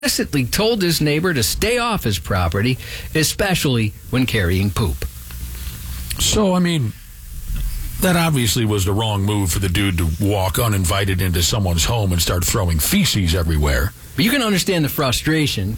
explicitly told his neighbor to stay off his property, especially when carrying poop. So, I mean, that obviously was the wrong move for the dude to walk uninvited into someone's home and start throwing feces everywhere. But you can understand the frustration.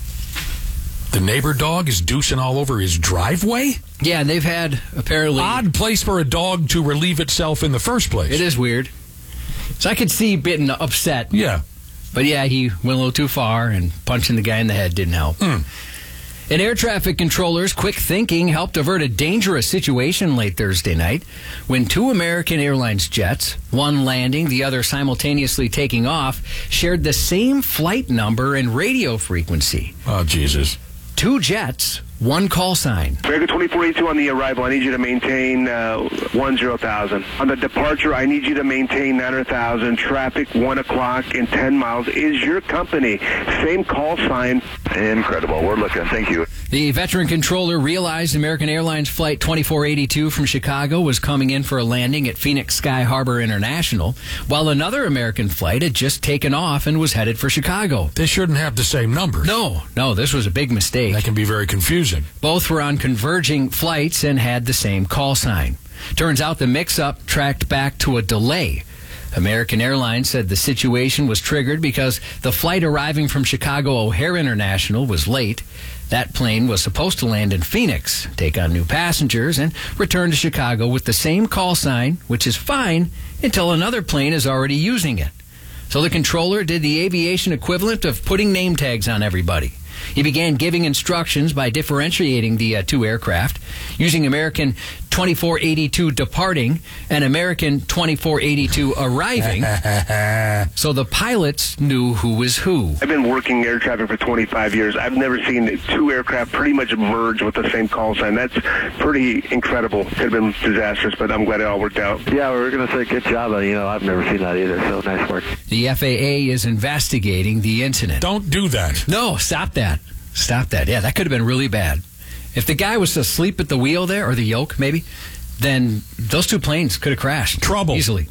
The neighbor dog is douching all over his driveway? Yeah, and they've had, apparently... Odd place for a dog to relieve itself in the first place. It is weird. So I could see getting upset. Yeah. But yeah, he went a little too far, and punching the guy in the head didn't help. And air traffic controllers' quick thinking helped avert a dangerous situation late Thursday night when two American Airlines jets, one landing, the other simultaneously taking off, shared the same flight number and radio frequency. Oh, Jesus. Two jets, one call sign. American 2482 on the arrival, I need you to maintain 10,000. On the departure, I need you to maintain 900,000. Traffic 1 o'clock in 10 miles. Is your company same call sign? Incredible. We're looking. Thank you. The veteran controller realized American Airlines Flight 2482 from Chicago was coming in for a landing at Phoenix Sky Harbor International, while another American flight had just taken off and was headed for Chicago. They shouldn't have the same numbers. No, this was a big mistake. That can be very confusing. Both were on converging flights and had the same call sign. Turns out the mix-up tracked back to a delay. American Airlines said the situation was triggered because the flight arriving from Chicago O'Hare International was late. That plane was supposed to land in Phoenix, take on new passengers, and return to Chicago with the same call sign, which is fine until another plane is already using it. So the controller did the aviation equivalent of putting name tags on everybody. He began giving instructions by differentiating the two aircraft, using American 2482 departing and American 2482 arriving, so the pilots knew who was who. I've been working air traffic for 25 years. I've never seen two aircraft pretty much merge with the same call sign. That's pretty incredible. Could have been disastrous, but I'm glad it all worked out. Yeah, we were going to say good job. I've never seen that either, so nice work. The FAA is investigating the incident. Don't do that. No, stop that. Stop that. Yeah, that could have been really bad. If the guy was asleep at the wheel there, or the yoke maybe, then those two planes could have crashed. Trouble. Easily.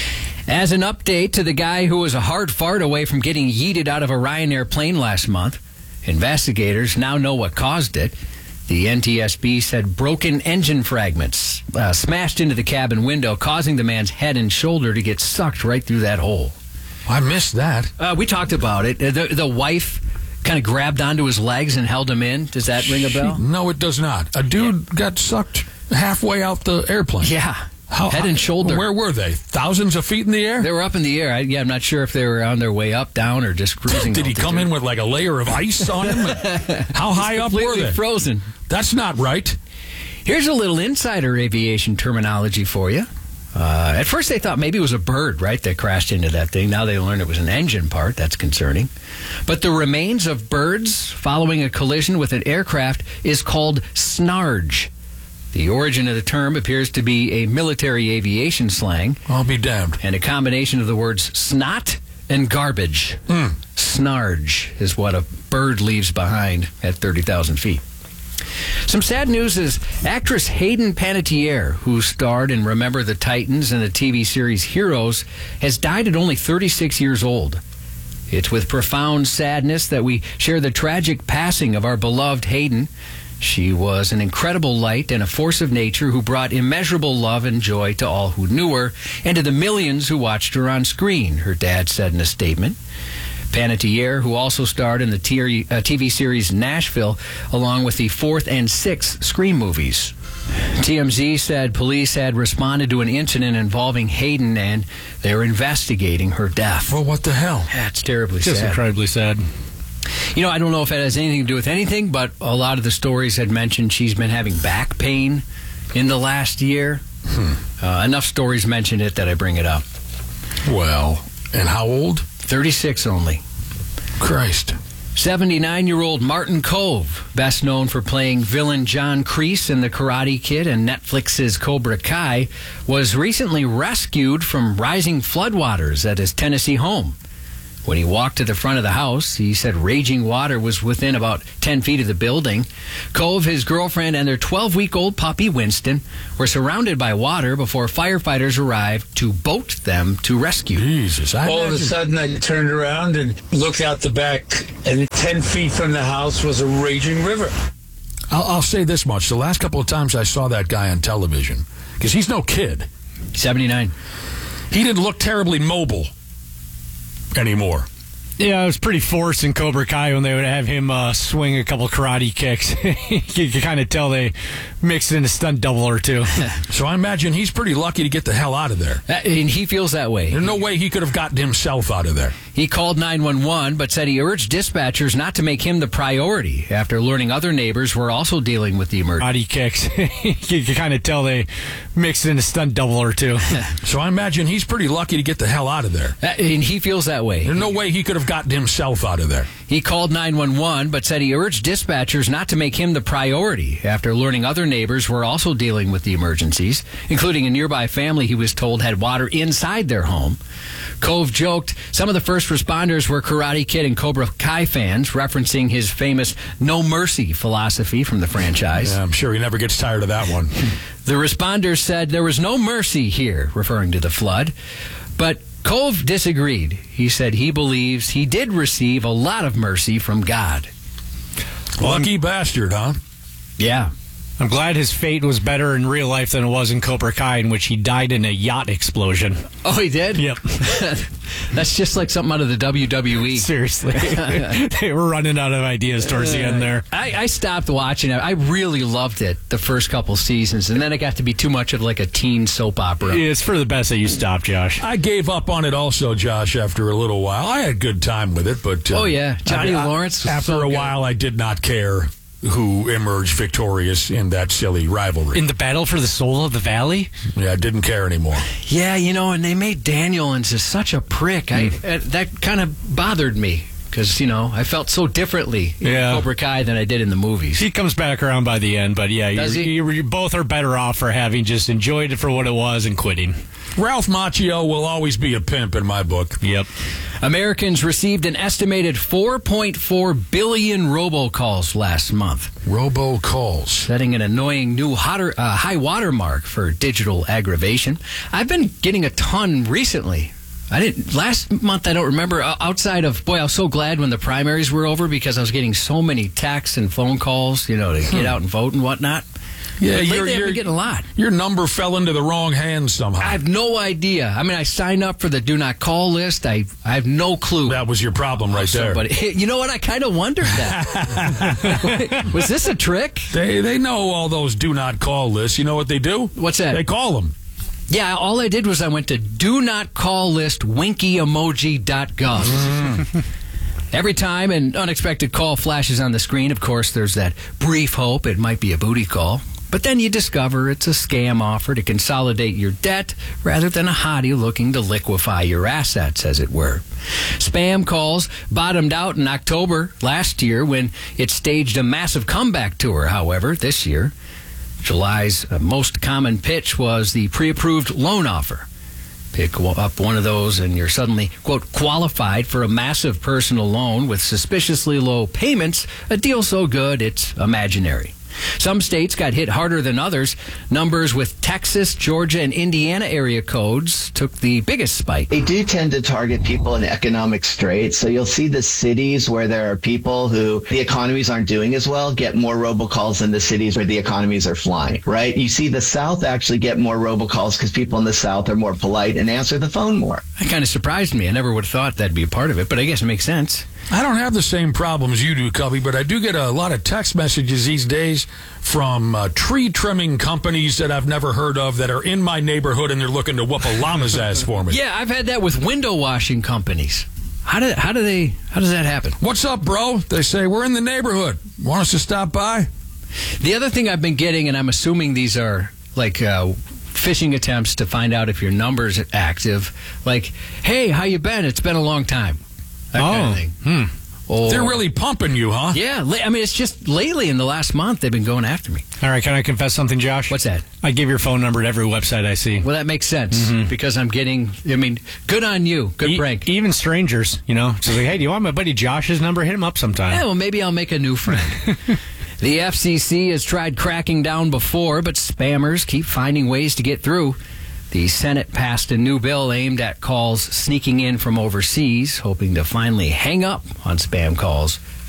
As an update to the guy who was a hard fart away from getting yeeted out of a Ryanair plane last month, investigators now know what caused it. The NTSB said broken engine fragments smashed into the cabin window, causing the man's head and shoulder to get sucked right through that hole. I missed that. We talked about it. The wife kind of grabbed onto his legs and held him in. Does that ring a bell? No, it does not. A dude got sucked halfway out the airplane. Yeah. Head and shoulder. Where were they? Thousands of feet in the air? They were up in the air. I'm not sure if they were on their way up, down, or just cruising. Did he come in with like a layer of ice on him? How high up were Completely they? Frozen. That's not right. Here's a little insider aviation terminology for you. At first they thought maybe it was a bird, right, that crashed into that thing. Now they learned it was an engine part. That's concerning. But the remains of birds following a collision with an aircraft is called snarge. The origin of the term appears to be a military aviation slang. I'll be damned. And a combination of the words snot and garbage. Snarge is what a bird leaves behind at 30,000 feet. Some sad news is actress Hayden Panettiere, who starred in Remember the Titans and the TV series Heroes, has died at only 36 years old. It's with profound sadness that we share the tragic passing of our beloved Hayden. She was an incredible light and a force of nature who brought immeasurable love and joy to all who knew her and to the millions who watched her on screen, her dad said in a statement. Panettiere, who also starred in the TV series Nashville, along with the 4th and 6th Scream movies. TMZ said police had responded to an incident involving Hayden, and they're investigating her death. Well, what the hell? That's terribly Just sad. incredibly sad. I don't know if it has anything to do with anything, but a lot of the stories had mentioned she's been having back pain in the last year. Enough stories mentioned it that I bring it up. Well, and how old? 36 only. Christ. 79-year-old Martin Kove, best known for playing villain John Kreese in The Karate Kid and Netflix's Cobra Kai, was recently rescued from rising floodwaters at his Tennessee home. When he walked to the front of the house, he said raging water was within about 10 feet of the building. Cove, his girlfriend, and their 12-week-old puppy, Winston, were surrounded by water before firefighters arrived to boat them to rescue. Jesus. All of a sudden, I turned around and looked out the back, and 10 feet from the house was a raging river. I'll say this much. The last couple of times I saw that guy on television, because he's no kid. 79. He didn't look terribly mobile anymore. Yeah, it was pretty forced in Cobra Kai when they would have him swing a couple karate kicks. You could kind of tell they mixed in a stunt double or two. So I imagine he's pretty lucky to get the hell out of there. And he feels that way. There's no way he could have gotten himself out of there. He called 911, but said he urged dispatchers not to make him the priority after learning other neighbors were also dealing with the emergency. Karate kicks. You could kind of tell they mixed in a stunt double or two. So I imagine he's pretty lucky to get the hell out of there. And he feels that way. There's no way he could have gotten himself out of there. He called 911, but said he urged dispatchers not to make him the priority after learning other neighbors were also dealing with the emergencies, including a nearby family he was told had water inside their home. Cove joked some of the first responders were Karate Kid and Cobra Kai fans, referencing his famous no mercy philosophy from the franchise. Yeah, I'm sure he never gets tired of that one. The responders said there was no mercy here, referring to the flood, but Cove disagreed. He said he believes he did receive a lot of mercy from God. Lucky bastard, huh? Yeah. I'm glad his fate was better in real life than it was in Cobra Kai, in which he died in a yacht explosion. Oh, he did? Yep. That's just like something out of the WWE. Seriously. They were running out of ideas towards the end there. I stopped watching it. I really loved it the first couple seasons, and then it got to be too much of like a teen soap opera. It's for the best that you stopped, Josh. I gave up on it also, Josh, after a little while. I had a good time with it, but... oh, yeah. Johnny Lawrence was after so a good. while, I did not care who emerged victorious in that silly rivalry. In the battle for the soul of the valley? Yeah, I didn't care anymore. Yeah, and they made Daniel into such a prick. That kind of bothered me because, I felt so differently in Cobra Kai than I did in the movies. He comes back around by the end, but yeah, you both are better off for having just enjoyed it for what it was and quitting. Ralph Macchio will always be a pimp in my book. Yep. Americans received an estimated 4.4 billion robocalls last month. Robocalls. Setting an annoying new high water mark for digital aggravation. I've been getting a ton recently. Last month, I don't remember, outside of, I was so glad when the primaries were over because I was getting so many texts and phone calls, to get out and vote and whatnot. Yeah, you're getting a lot. Your number fell into the wrong hands somehow. I have no idea. I mean, I signed up for the do not call list. I have no clue. That was your problem right there. You know what? I kind of wondered that. Was this a trick? They know all those do not call lists. You know what they do? What's that? They call them. Yeah, all I did was I went to do not call list winkyemoji.gov. Every time an unexpected call flashes on the screen, of course, there's that brief hope it might be a booty call. But then you discover it's a scam offer to consolidate your debt rather than a hottie looking to liquefy your assets, as it were. Spam calls bottomed out in October last year when it staged a massive comeback tour, however, this year. July's most common pitch was the pre-approved loan offer. Pick up one of those and you're suddenly, quote, qualified for a massive personal loan with suspiciously low payments, a deal so good it's imaginary. Some states got hit harder than others. Numbers with Texas, Georgia, and Indiana area codes took the biggest spike. They do tend to target people in economic straits. So you'll see the cities where there are people who the economies aren't doing as well get more robocalls than the cities where the economies are flying, right? You see the South actually get more robocalls because people in the South are more polite and answer the phone more. That kind of surprised me. I never would have thought that'd be a part of it, but I guess it makes sense. I don't have the same problems you do, Cubby, but I do get a lot of text messages these days from tree trimming companies that I've never heard of that are in my neighborhood and they're looking to whoop a llama's ass for me. Yeah, I've had that with window washing companies. How does that happen? What's up, bro? They say, we're in the neighborhood. Want us to stop by? The other thing I've been getting, and I'm assuming these are like phishing attempts to find out if your number's active, like, hey, how you been? It's been a long time. That kind of thing. Or, They're really pumping you, huh? Yeah, I mean, it's just lately in the last month they've been going after me. All right, can I confess something, Josh? What's that? I give your phone number to every website I see. Well, that makes sense because I'm getting, good on you. Good prank. Even strangers, Just like, hey, do you want my buddy Josh's number? Hit him up sometime. Yeah, well, maybe I'll make a new friend. The FCC has tried cracking down before, but spammers keep finding ways to get through. The Senate passed a new bill aimed at calls sneaking in from overseas, hoping to finally hang up on spam calls